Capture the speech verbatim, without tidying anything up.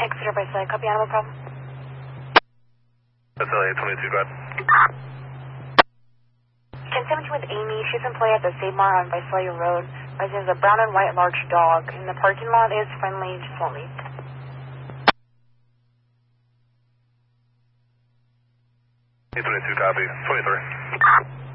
Exeter by side, copy animal problem. That's L A twenty-two, go ahead. ten seventeen with Amy, she's in play at the Save-Mar on Visalia Road. There's a brown and white large dog, and the parking lot is friendly, just won't leave. twenty-two, copy. twenty-three.